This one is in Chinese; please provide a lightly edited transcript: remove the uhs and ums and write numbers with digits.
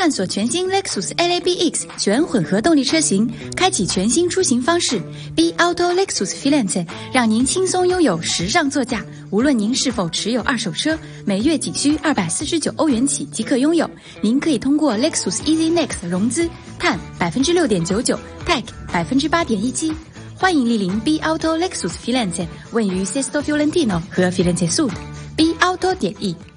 探索全新 Lexus LABX 全混合动力车型，开启全新出行方式。B Auto Lexus Firenze 让您轻松拥有时尚座驾。无论您是否持有二手车，每月仅需249欧元起即可拥有。您可以通过 Lexus Easy Next 融资，碳 6.99%，Tech 8.17%。欢迎莅临 B Auto Lexus Firenze， 位于 Sesto Fiorentino 和 Firenze Sud。B Auto.e